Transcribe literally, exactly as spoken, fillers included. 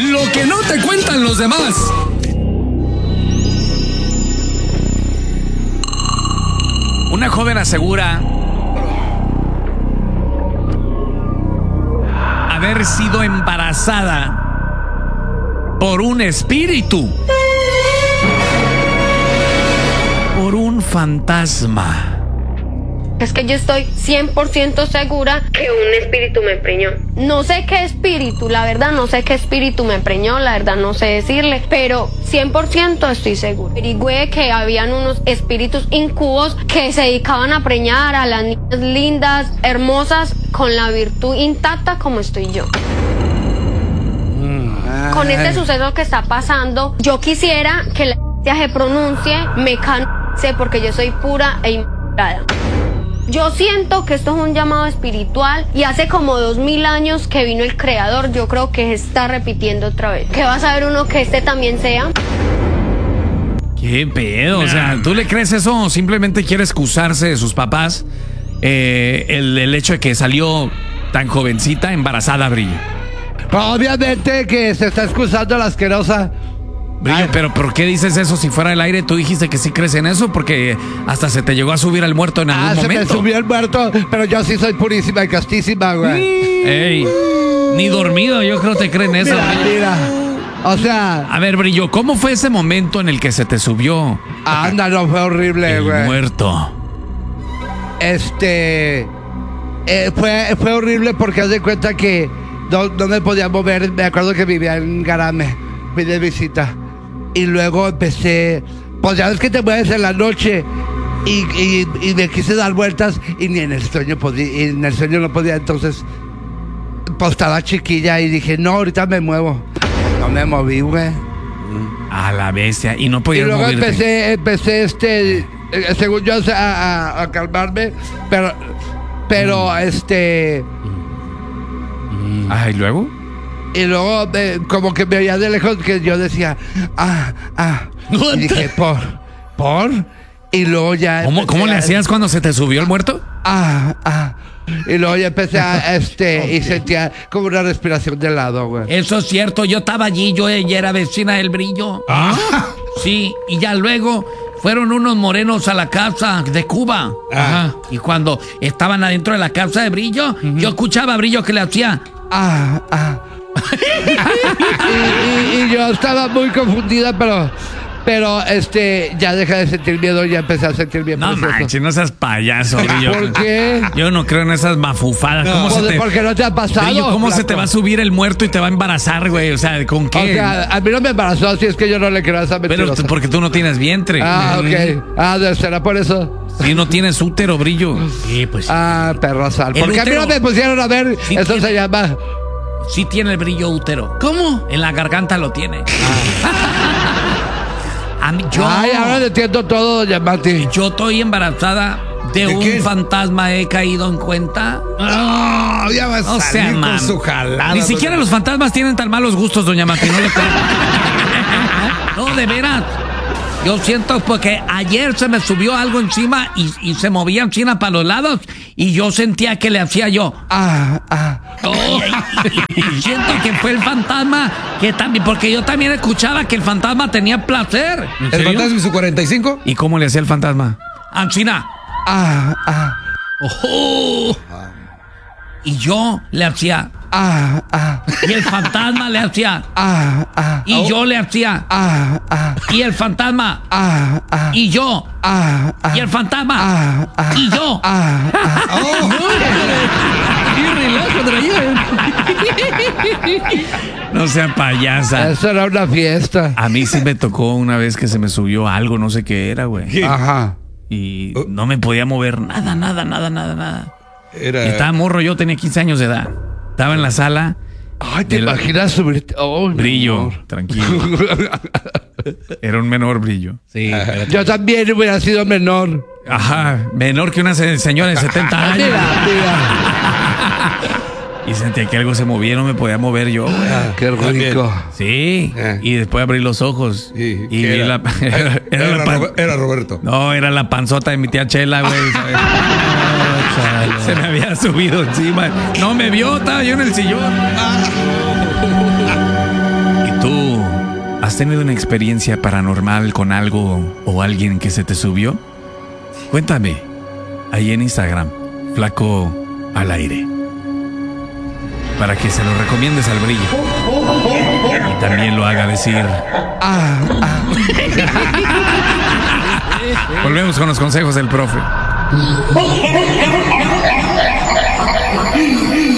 Lo que no te cuentan los demás. Una joven asegura haber sido embarazada por un espíritu, por un fantasma. Es que yo estoy cien por ciento segura que un espíritu me preñó. No sé qué espíritu, la verdad, no sé qué espíritu me preñó, la verdad no sé decirle, pero cien por ciento estoy segura. Averigüé que habían unos espíritus incubos que se dedicaban a preñar a las niñas lindas, hermosas, con la virtud intacta como estoy yo. Con este suceso que está pasando, yo quisiera que la iglesia se pronuncie, me canse, porque yo soy pura e inmaculada. Yo siento que esto es un llamado espiritual y hace como dos mil años que vino el Creador. Yo creo que se está repitiendo otra vez. ¿Qué va a saber uno que este también sea? ¿Qué pedo? O sea, ¿tú le crees eso o simplemente quiere excusarse de sus papás? Eh, el, el hecho de que salió tan jovencita, embarazada, Brillo. Obviamente que se está excusando la asquerosa. Brillo, ay, pero ¿por qué dices eso si fuera el aire? Tú dijiste que sí crees en eso porque hasta se te llegó a subir el muerto en algún ah, momento. Ah, se me subió el muerto, pero yo sí soy purísima y castísima, güey. Ey, ni dormido, yo creo que te creen eso. Mira, mira. O sea... A ver, Brillo, ¿cómo fue ese momento en el que se te subió? Anda, no, fue horrible, el güey. muerto. Este... Eh, fue, fue horrible porque haz de cuenta que no, no me podía mover. Me acuerdo que vivía en Garame. Fui de visita. Y luego empecé, pues ya ves que te mueves en la noche y, y, y me quise dar vueltas y ni en el sueño podía, y en el sueño no podía, entonces pues estaba chiquilla y dije, no, ahorita me muevo. No me moví, güey. A la bestia, y no podías Y luego moverte. empecé, empecé este, eh, según yo, a, a, a calmarme, pero, pero mm. este... Ah, ¿y luego? Y luego eh, como que me veía de lejos que yo decía, ah, ah. Y dije, por, por. Y luego ya... ¿Cómo, ¿cómo le hacías cuando se te subió el muerto? Ah, ah. Y luego ya empecé a, este, okay. Y sentía como una respiración de lado, güey. Eso es cierto, yo estaba allí, yo ella era vecina del Brillo. Ah. Sí, y ya luego fueron unos morenos a la casa de Cuba. Ajá. Y cuando estaban adentro de la casa de Brillo, uh-huh. yo escuchaba a Brillo que le hacía... Ah, ah. y, y, y yo estaba muy confundida, pero pero este ya dejé de sentir miedo y ya empecé a sentir bien. No manches, no seas payaso, Brillo. ¿Por qué? Yo no creo en esas mafufadas. No. ¿Cómo se te, ¿Por qué no te ha pasado? Brillo, ¿cómo flaco? se te va a subir el muerto y te va a embarazar, güey? O sea, ¿con qué? O sea, a mí no me embarazó, así es que yo no le creo a esa mentirosa. Pero porque tú no tienes vientre. Ah, ok. Ah, ¿será por eso? Sí, no tienes útero, Brillo. Sí, pues. Ah, perro sal. ¿Por qué a mí no me pusieron a ver? Sí, eso tiene... se llama... Sí tiene el Brillo útero. ¿Cómo? En la garganta lo tiene. Ah. A mí, yo, Ay, ahora entiendo todo, doña Mati. Yo estoy embarazada de, ¿De un qué? fantasma, he caído en cuenta. Oh, ya vas a salir sea, con man. su jalada. Ni siquiera los fantasmas tienen tan malos gustos, doña Mati. No le creo. No, de veras. Yo siento porque ayer se me subió algo encima y, y se movía encima para los lados y yo sentía que le hacía yo. Ah, ah. Oh, y, y, y siento que fue el fantasma que también, porque yo también escuchaba que el fantasma tenía placer. ¿El fantasma y su cuarenta y cinco? ¿Y cómo le hacía el fantasma? Ancina. Ah, ah. Oh, ah. Y yo le hacía. Ah, ah. Y el fantasma le hacía. Ah, ah. Y oh. yo le hacía. Ah, ah. Y el fantasma. Ah, ah. Y yo. Ah, ah. Y el fantasma. Ah, ah. Y yo. Ah, ah. Oh. ¡Qué relajo traía! No sea payasa. Eso era una fiesta. A mí sí me tocó una vez que se me subió algo, no sé qué era, güey. Ajá. Y no me podía mover nada, nada, nada, nada, nada. Era... Estaba morro, yo tenía quince años de edad. Estaba en la sala. Ay, ¿te imaginas la... subirte? Oh, Brillo, no. Tranquilo. Era un menor, Brillo. Sí. Yo también hubiera sido menor. Ajá, menor que una señora de setenta años. Mira, mira. Y sentía que algo se movía, no me podía mover yo. Ah, qué rico. Sí. Eh. Y después abrí los ojos. Sí, y vi era? la. Era, era, era, la pan... Robert, era Roberto. No, era la panzota de mi tía Chela, güey. Se me había subido encima. No me vio, estaba yo en el sillón. tenido una experiencia paranormal con algo o alguien que se te subió? Cuéntame, ahí en Instagram, Flaco al Aire, para que se lo recomiendes al Brillo y también lo haga decir. Ah, ah. Volvemos con los consejos del profe.